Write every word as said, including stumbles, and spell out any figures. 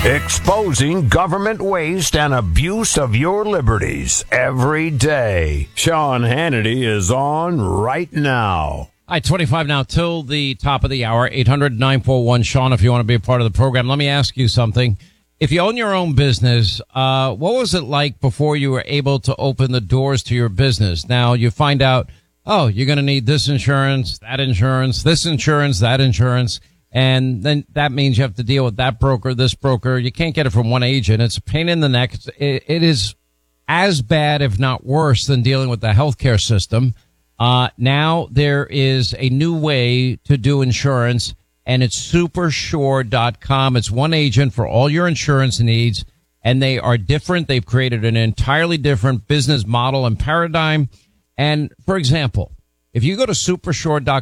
Exposing government waste and abuse of your liberties every day. Sean Hannity is on right now. All right, twenty-five now till the top of the hour. eight hundred nine four one Sean if you want to be a part of the program. Let me ask you something. If you own your own business, uh, what was it like before you were able to open the doors to your business? Now you find out, oh, you're going to need this insurance, that insurance, this insurance, that insurance. And then that means you have to deal with that broker, this broker. You can't get it from one agent. It's a pain in the neck. It, it is as bad, if not worse, than dealing with the healthcare system. Uh, now there is a new way to do insurance, and it's supersure dot com. It's one agent for all your insurance needs, and they are different. They've created an entirely different business model and paradigm. And for example, if you go to supersure dot